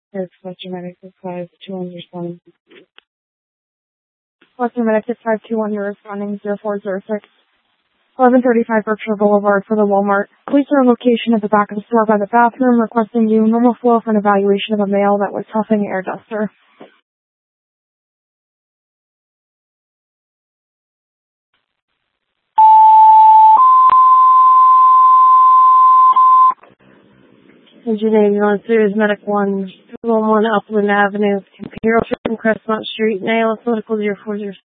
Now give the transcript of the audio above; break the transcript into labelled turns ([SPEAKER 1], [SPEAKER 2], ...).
[SPEAKER 1] Western Medic 52 responding. Western Medic 521, you're responding 0406. 1135 Berkshire Boulevard for the Walmart. Police are on location at the back of the store by the bathroom, requesting you normal flow for an evaluation of a male that was huffing air duster. Engineering on Series Medic 1, 211 Upland Avenue, Imperial Street and Crestmont Street, Nail, Political 040.